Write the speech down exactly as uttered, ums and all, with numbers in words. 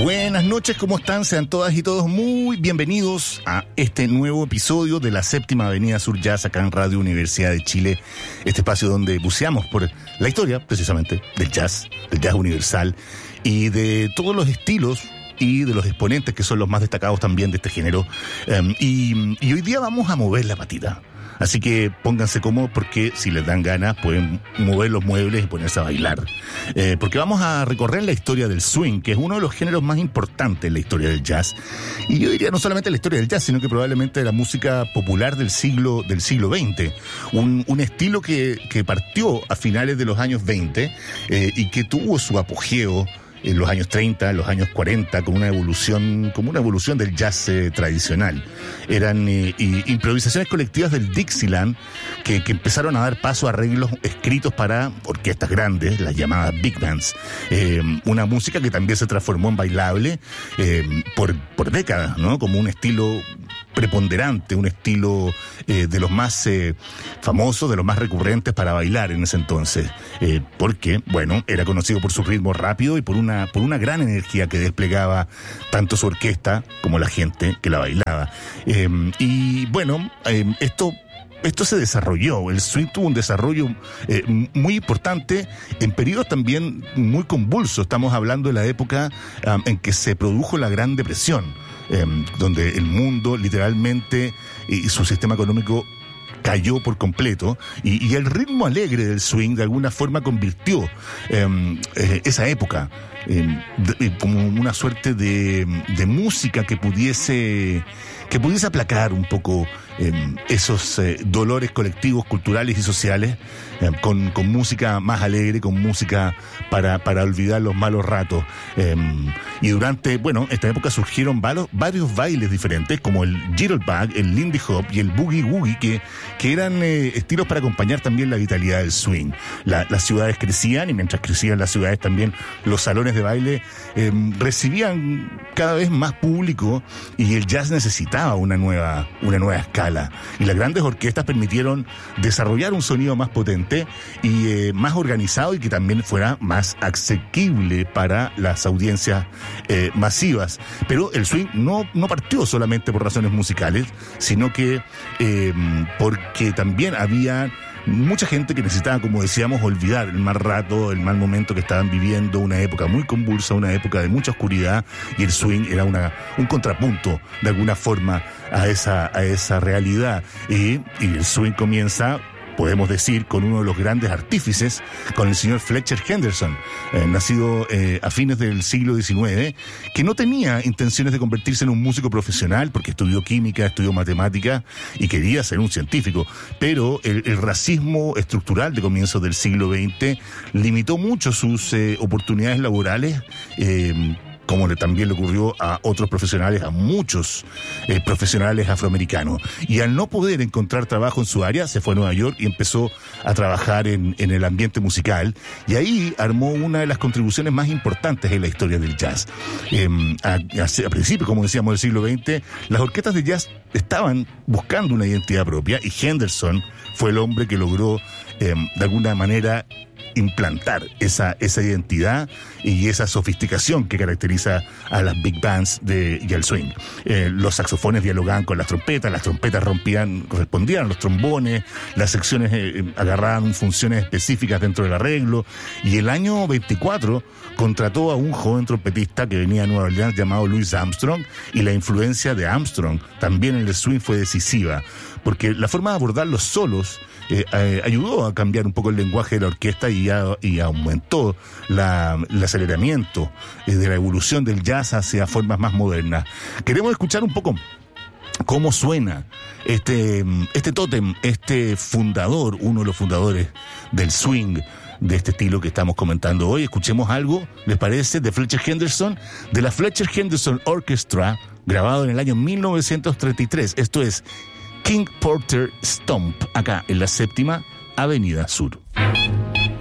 Buenas noches, ¿cómo están? Sean todas y todos muy bienvenidos a este nuevo episodio de la Séptima Avenida Sur Jazz acá en Radio Universidad de Chile, este espacio donde buceamos por la historia, precisamente, del jazz, del jazz universal y de todos los estilos y de los exponentes que son los más destacados también de este género. Um, y, y hoy día vamos a mover la patita. Así que pónganse cómodos porque si les dan ganas pueden mover los muebles y ponerse a bailar. Eh, porque vamos a recorrer la historia del swing, que es uno de los géneros más importantes en la historia del jazz. Y yo diría no solamente la historia del jazz, sino que probablemente de la música popular del siglo, del siglo veinte. Un, un estilo que, que partió a finales de los años veinte eh, y que tuvo su apogeo en los años treinta, en los años cuarenta, como una evolución, como una evolución del jazz eh, tradicional. Eran eh, y, improvisaciones colectivas del Dixieland que, que empezaron a dar paso a arreglos escritos para orquestas grandes, las llamadas big bands. Eh, una música que también se transformó en bailable eh, por, por décadas, ¿no? Como un estilo preponderante, un estilo eh, de los más eh, famosos, de los más recurrentes para bailar en ese entonces, eh, porque, bueno, era conocido por su ritmo rápido y por una, por una gran energía que desplegaba tanto su orquesta como la gente que la bailaba. Eh, y bueno, eh, esto Esto se desarrolló, el swing tuvo un desarrollo eh, muy importante en periodos también muy convulsos. Estamos hablando de la época um, en que se produjo la Gran Depresión, eh, donde el mundo literalmente y su sistema económico cayó por completo y, y el ritmo alegre del swing de alguna forma convirtió eh, eh, esa época eh, de, como una suerte de, de música que pudiese que pudiese aplacar un poco eh, esos eh, dolores colectivos, culturales y sociales eh, con, con música más alegre, con música para, para olvidar los malos ratos. Eh, y durante, bueno, esta época surgieron varios, varios bailes diferentes, como el jitterbug, el lindy hop y el boogie woogie, que, que eran eh, estilos para acompañar también la vitalidad del swing. La, las ciudades crecían y mientras crecían las ciudades también los salones de baile eh, recibían cada vez más público y el jazz necesitaba una nueva, una nueva escala. Y las grandes orquestas permitieron desarrollar un sonido más potente y eh, más organizado y que también fuera más asequible para las audiencias eh, masivas. Pero el swing no, no partió solamente por razones musicales, sino que eh, porque también había mucha gente que necesitaba, como decíamos, olvidar el mal rato, el mal momento que estaban viviendo, una época muy convulsa, una época de mucha oscuridad, y el swing era una, un contrapunto, de alguna forma, a esa, a esa realidad. Y, y el swing comienza, podemos decir, con uno de los grandes artífices, con el señor Fletcher Henderson, eh, nacido eh, a fines del siglo diecinueve, que no tenía intenciones de convertirse en un músico profesional, porque estudió química, estudió matemática y quería ser un científico, pero el, el racismo estructural de comienzos del siglo veinte limitó mucho sus eh, oportunidades laborales, eh, como le, también le ocurrió a otros profesionales, a muchos eh, profesionales afroamericanos. Y al no poder encontrar trabajo en su área, se fue a Nueva York y empezó a trabajar en, en el ambiente musical. Y ahí armó una de las contribuciones más importantes en la historia del jazz. Eh, a, a, a principios, como decíamos, del siglo veinte, las orquestas de jazz estaban buscando una identidad propia y Henderson fue el hombre que logró, eh, de alguna manera, implantar esa, esa identidad y esa sofisticación que caracteriza a las big bands de, y al swing. Eh, los saxofones dialogaban con las trompetas, las trompetas rompían, correspondían a los trombones, las secciones eh, agarraban funciones específicas dentro del arreglo, y el año veinticuatro contrató a un joven trompetista que venía de Nueva Orleans llamado Louis Armstrong, y la influencia de Armstrong también en el swing fue decisiva, porque la forma de abordar los solos Eh, eh, ayudó a cambiar un poco el lenguaje de la orquesta y, a, y aumentó la, el aceleramiento eh, de la evolución del jazz hacia formas más modernas. Queremos escuchar un poco cómo suena este, este tótem, este fundador, uno de los fundadores del swing, de este estilo que estamos comentando hoy. Escuchemos algo, ¿les parece?, de Fletcher Henderson, de la Fletcher Henderson Orchestra, grabado en el año mil novecientos treinta y tres. Esto es King Porter Stomp, acá en la Séptima Avenida Sur.